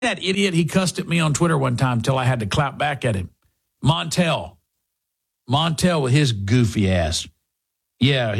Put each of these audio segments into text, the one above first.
That idiot, he cussed at me on Twitter one time until I had to clap back at him. Montel with his goofy ass. Yeah,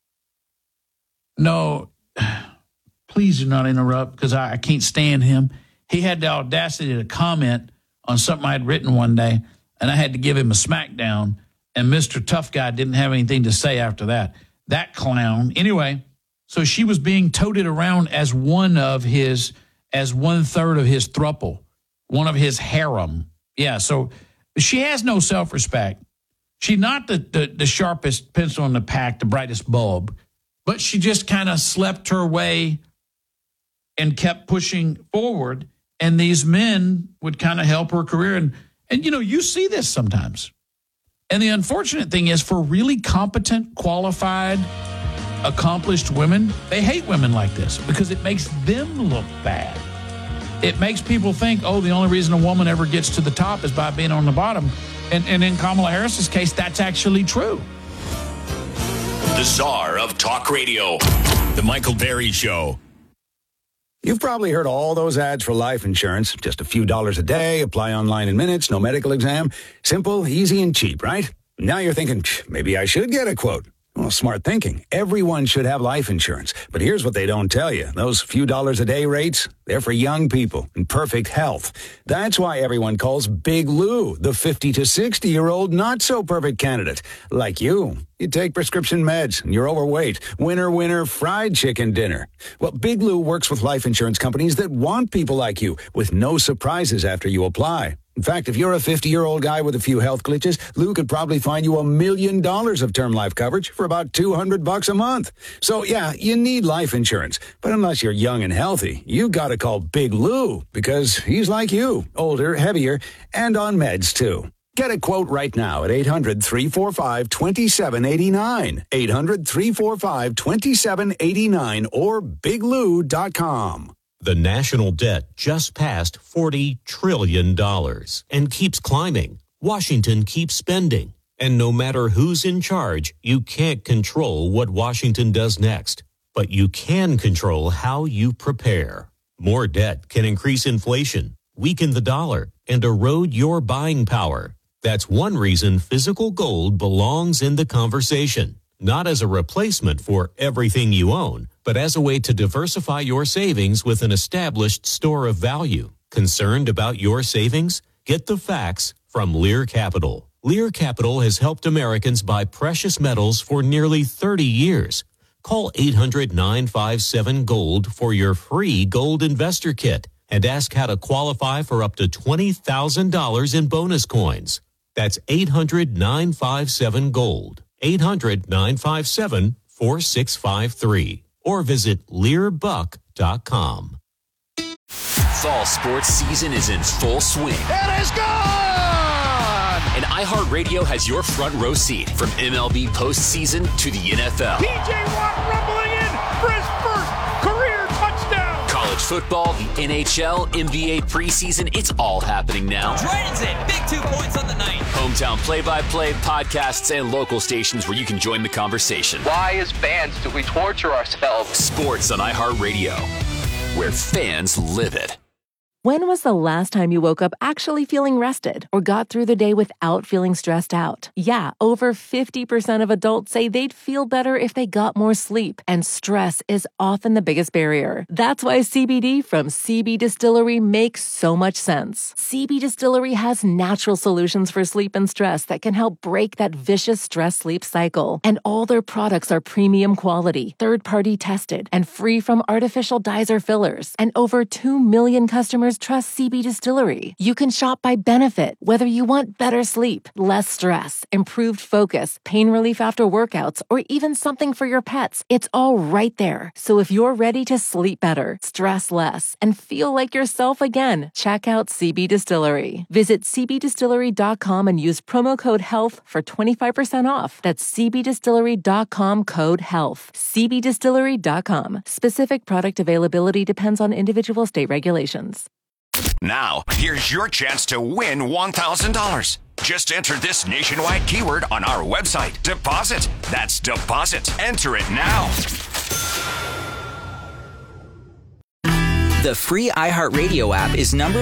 no, please do not interrupt because I can't stand him. He had the audacity to comment on something I had written one day, and I had to give him a smackdown, and Mr. Tough Guy didn't have anything to say after that. That clown. Anyway, so she was being toted around as one-third of his thruple, one of his harem. Yeah, so she has no self-respect. She's not the sharpest pencil in the pack, the brightest bulb, but she just kind of slept her way and kept pushing forward, and these men would kind of help her career. And you see this sometimes. And the unfortunate thing is for really competent, qualified, accomplished women, they hate women like this because it makes them look bad. It makes people think, the only reason a woman ever gets to the top is by being on the bottom. And in Kamala Harris's case, that's actually true. The czar of talk radio, The Michael Berry Show. You've probably heard all those ads for life insurance. Just a few dollars a day, apply online in minutes, no medical exam. Simple, easy, and cheap, right? Now you're thinking, maybe I should get a quote. Well, smart thinking. Everyone should have life insurance. But here's what they don't tell you. Those few dollars a day rates, they're for young people in perfect health. That's why everyone calls Big Lou the 50 to 60-year-old not-so-perfect candidate. Like you. You take prescription meds and you're overweight. Winner, fried chicken dinner. Well, Big Lou works with life insurance companies that want people like you with no surprises after you apply. In fact, if you're a 50-year-old guy with a few health glitches, Lou could probably find you $1 million of term life coverage for about $200 a month. So, yeah, you need life insurance. But unless you're young and healthy, you got to call Big Lou because he's like you, older, heavier, and on meds, too. Get a quote right now at 800-345-2789. 800-345-2789 or biglou.com. The national debt just passed $40 trillion and keeps climbing. Washington keeps spending. And no matter who's in charge, you can't control what Washington does next. But you can control how you prepare. More debt can increase inflation, weaken the dollar, and erode your buying power. That's one reason physical gold belongs in the conversation. Not as a replacement for everything you own, but as a way to diversify your savings with an established store of value. Concerned about your savings? Get the facts from Lear Capital. Lear Capital has helped Americans buy precious metals for nearly 30 years. Call 800-957-GOLD for your free gold investor kit and ask how to qualify for up to $20,000 in bonus coins. That's 800-957-GOLD. 800-957-4653 or visit learbuck.com. Fall sports season is in full swing. It is gone! And iHeartRadio has your front row seat from MLB postseason to the NFL. P.J. Watt rumbling in for his first career touchdown. College football, the NHL, NBA preseason, it's all happening now. Drayton's in. Big 2 points on the night. Hometown play-by-play, podcasts, and local stations where you can join the conversation. Why, as fans, do we torture ourselves? Sports on iHeartRadio, where fans live it. When was the last time you woke up actually feeling rested or got through the day without feeling stressed out? Yeah, over 50% of adults say they'd feel better if they got more sleep, and stress is often the biggest barrier. That's why CBD from CB Distillery makes so much sense. CB Distillery has natural solutions for sleep and stress that can help break that vicious stress-sleep cycle. And all their products are premium quality, third-party tested, and free from artificial dyes or fillers. And over 2 million customers trust CB Distillery. You can shop by benefit, whether you want better sleep, less stress, improved focus, pain relief after workouts, or even something for your pets. It's all right there. So if you're ready to sleep better, stress less, and feel like yourself again, check out CB Distillery. Visit cbdistillery.com and use promo code HEALTH for 25% off. That's cbdistillery.com code HEALTH. cbdistillery.com. Specific product availability depends on individual state regulations. Now, here's your chance to win $1,000. Just enter this nationwide keyword on our website. Deposit. That's deposit. Enter it now. The free iHeartRadio app is number